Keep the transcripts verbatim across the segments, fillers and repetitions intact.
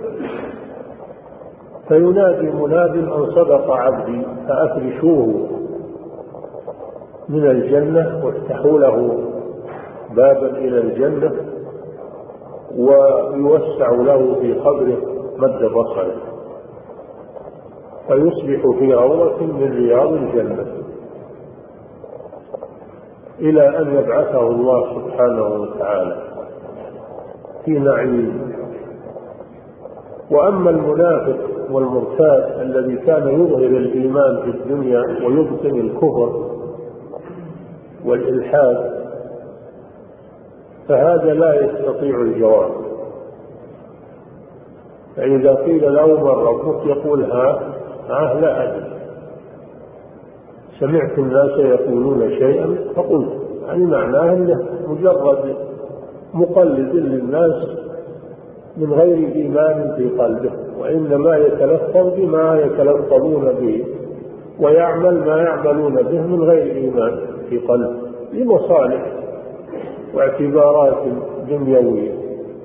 فينادي مناد أن صدق عبدي فأفرشوه من الجنة وافتحوا له بابا إلى الجنة ويوسع له في قبره مد بصره فيصبح في روضة من رياض الجنة إلى أن يبعثه الله سبحانه وتعالى في نعيم. وأما المنافق والمرتاد الذي كان يظهر الإيمان في الدنيا ويبطن الكفر والإلحاد فهذا لا يستطيع الجواب. فإذا قيل له من ربك يقول ها ها لا أدري، سمعت الناس يقولون شيئا فقلت، يعني معناه أنه مجرد مقلد للناس من غير إيمان في قلبه، وإنما يتلفظ بما يتلفظون به ويعمل ما يعملون به من غير إيمان في قلبه لمصالح واعتبارات دنيوية.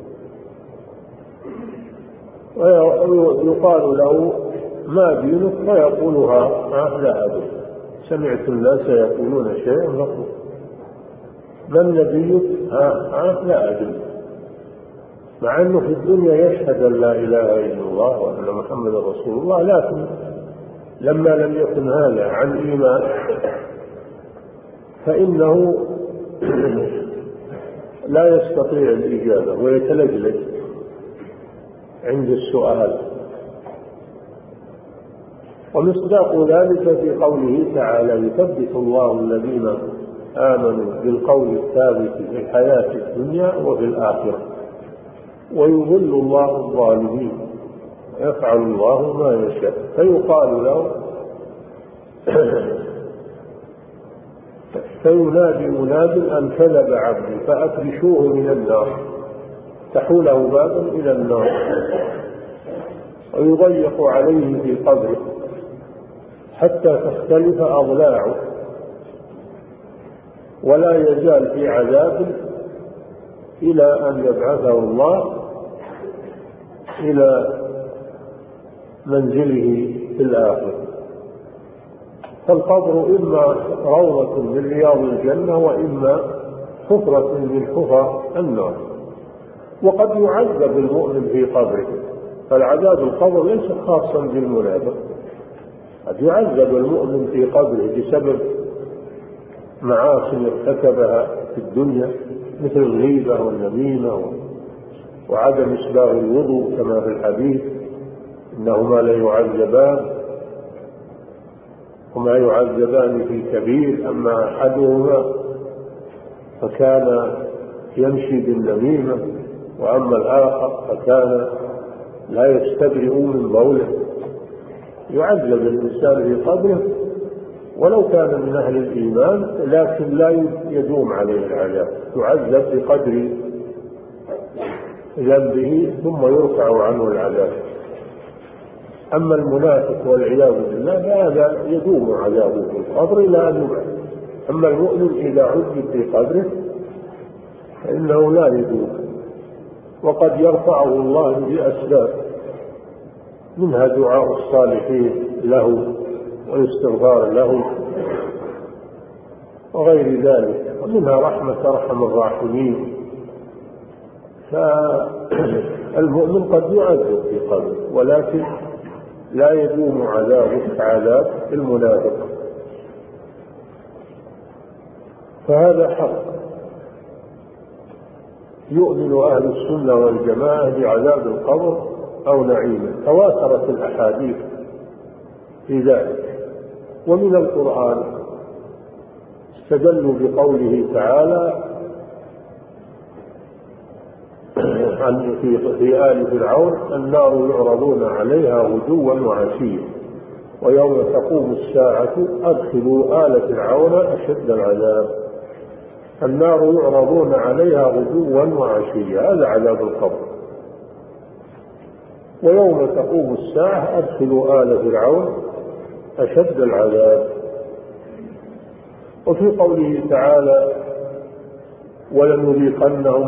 ويقال له ما دينك فيقولها لا أدري، سمعت الناس يقولون شيئا فقل. من نبيك ها ها لا أدري، مع أنه في الدنيا يشهد أن لا إله إلا الله وأن محمد رسول الله، لكن لما لم يكن هذا عن إيمان فإنه لا يستطيع الإجابة ويتلجلج عند السؤال. ومصداق ذلك في قوله تعالى يثبت الله الذين آمنوا بالقول الثابت في الحياة الدنيا وفي الآخرة ويضل الله الظالمين يفعل الله ما يشاء. فيقال له فينادي مناد أن كذب عبدي فأفرشوه من النار، تحوله بابا إلى النار ويضيق عليه في قبره حتى تختلف أضلاعه ولا يزال في عذاب إلى أن يبعثه الله إلى منزله في الآخرة. فالقبر إما روضة من رياض الجنة وإما حفرة من حفر النار. وقد يعذب المؤمن في قبره، فالعذاب القبر ليس خاصا بالمنافق، قد يعذب المؤمن في قبره بسبب معاصي ارتكبها في الدنيا مثل الغيبة والنميمة وعدم إسباغ الوضوء كما في الحديث إنهما لا يعذبان هما يعذبان في كبير، أما أحدهما فكان يمشي بالنميمة وأما الآخر فكان لا يستبرئ من بوله. يعذب الإنسان في قبره ولو كان من أهل الإيمان لكن لا يدوم عليه العذاب، يعذب بقدر ذنبه ثم يرفع عنه العذاب. أما المنافق والعياذ بالله فهذا يدوم عذابه في القبر إلى أن يبعث. أما المؤمن إذا عذب في قبره فإنه لا يدوم، وقد يرفعه الله بأسباب منها دعاء الصالحين له والاستغفار له وغير ذلك، ومنها رحمة أرحم الراحمين. فالمؤمن قد يعذب في قبره ولكن لا يدوم عذابه كعذاب المنافق، فهذا حق. يؤمن أهل السنة والجماعة بعذاب القبر أو نعيمه، تواترت الأحاديث في ذلك. ومن القرآن استدلوا بقوله تعالى عن في, في آل فرعون النار يعرضون عليها غدوا وعشيا ويوم تقوم الساعة أدخلوا آل فرعون أشد العذاب. النار يعرضون عليها غدوا وعشيا، هذا عذاب القبر. ويوم تقوم الساعة أدخلوا آل فرعون أشد العذاب. وفي قوله تعالى ولنذيقنهم